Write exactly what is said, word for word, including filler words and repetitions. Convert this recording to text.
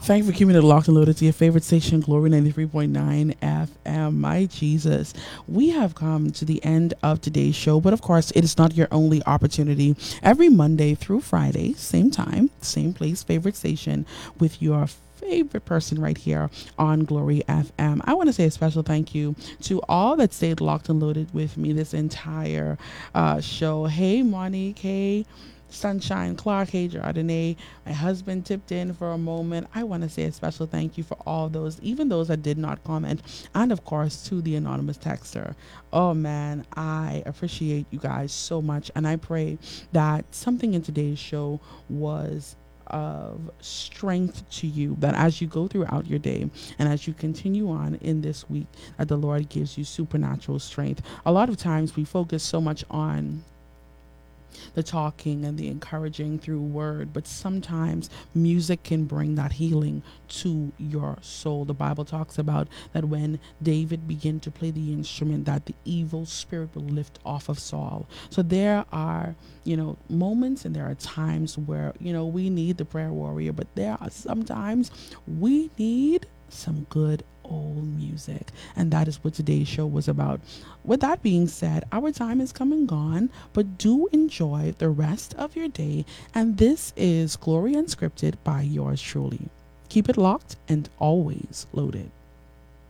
Thank you for keeping it locked and loaded to your favorite station, Glory ninety-three point nine F M. My Jesus, we have come to the end of today's show, but of course, it is not your only opportunity. Every Monday through Friday, same time, same place, favorite station, with your favorite person right here on Glory F M. I want to say a special thank you to all that stayed locked and loaded with me this entire uh, show. Hey, Monique. Hey, Sunshine Clark. Hey, Jardine. My husband tipped in for a moment. I want to say a special thank you for all those, even those that did not comment, and of course to the anonymous texter. Oh man, I appreciate you guys so much, and I pray that something in today's show was of strength to you, that as you go throughout your day and as you continue on in this week, that the Lord gives you supernatural strength. A lot of times we focus so much on the talking and the encouraging through word, but sometimes music can bring that healing to your soul. The Bible talks about that when David began to play the instrument, that the evil spirit will lift off of Saul. So there are, you know, moments and there are times where, you know, we need the prayer warrior, but there are sometimes we need some good old music. And that is what today's show was about. With that being said, our time is come and gone, but do enjoy the rest of your day. And this is Glory Unscripted by yours truly. Keep it locked and always loaded.